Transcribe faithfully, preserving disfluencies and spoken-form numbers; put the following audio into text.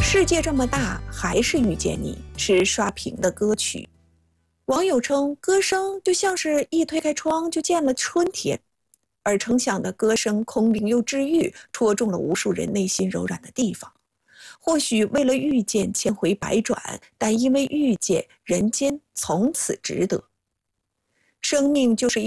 世界这么大，还是遇见你，是刷屏的歌曲。网友称，歌声就像是一推开窗就见了春天，而程响的歌声空灵又治愈，戳中了无数人内心柔软的地方。或许为了遇见千回百转，但因为遇见，人间从此值得。生命就是一